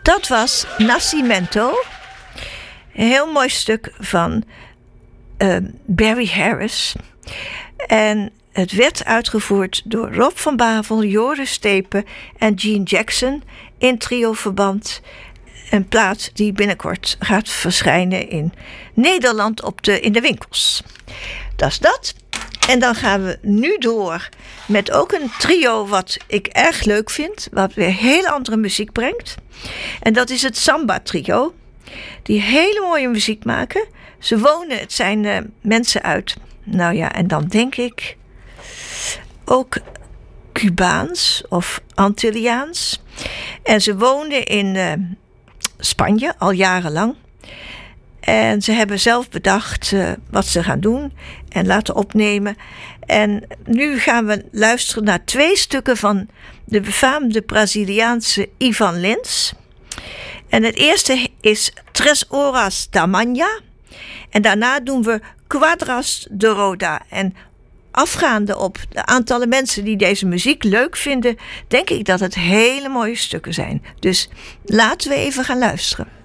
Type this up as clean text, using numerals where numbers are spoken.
Dat was Nascimento. Een heel mooi stuk van Barry Harris. En het werd uitgevoerd door Rob van Bavel, Joris Stepen en Gene Jackson in trioverband. Een plaat die binnenkort gaat verschijnen in Nederland in de winkels. Dat is dat. En dan gaan we nu door met ook een trio wat ik erg leuk vind. Wat weer heel andere muziek brengt. En dat is het Samba Trio. Die hele mooie muziek maken. Het zijn mensen uit, nou ja, en dan denk ik ook Cubaans of Antilliaans. En ze woonden in Spanje al jarenlang. En ze hebben zelf bedacht wat ze gaan doen en laten opnemen. En nu gaan we luisteren naar 2 stukken van de befaamde Braziliaanse Ivan Lins. En het eerste is Tres Horas da Manhã. En daarna doen we Quadras de Roda. En afgaande op de aantallen mensen die deze muziek leuk vinden, denk ik dat het hele mooie stukken zijn. Dus laten we even gaan luisteren.